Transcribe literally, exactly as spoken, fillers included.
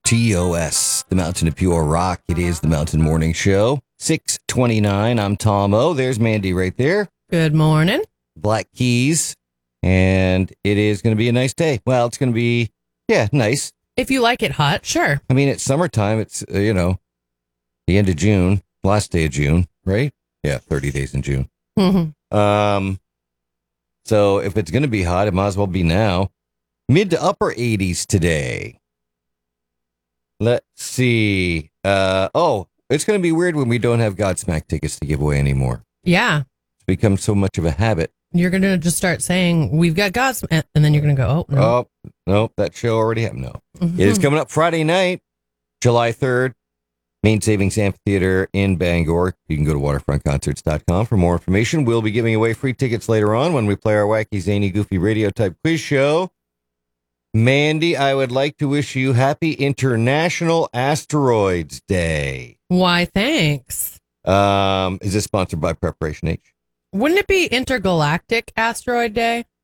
T O S, the Mountain of Pure Rock. It is the Mountain Morning Show. six twenty-nine. I'm Tom O. There's Mandy right there. Good morning. Black Keys. And it is going to be a nice day. Well, it's going to be, yeah, nice. If you like it hot, sure. I mean, it's summertime. It's, uh, you know, the end of June, last day of June, right? Yeah, thirty days in June. Mm-hmm. Um, so if it's going to be hot, it might as well be now. Mid to upper eighties today. Let's see. Uh, oh, it's going to be weird when we don't have Godsmack tickets to give away anymore. Yeah. It's become so much of a habit. You're going to just start saying, we've got Godsmack, and then you're going to go, oh, no. Oh, no, that show already happened. No. Mm-hmm. It is coming up Friday night, July third, Main Savings Amphitheater in Bangor. You can go to waterfront concerts dot com for more information. We'll be giving away free tickets later on when we play our wacky, zany, goofy radio type quiz show. Mandy, I would like to wish you happy International Asteroids Day. Why, thanks. Um, is this sponsored by Preparation H? Wouldn't it be Intergalactic Asteroid Day?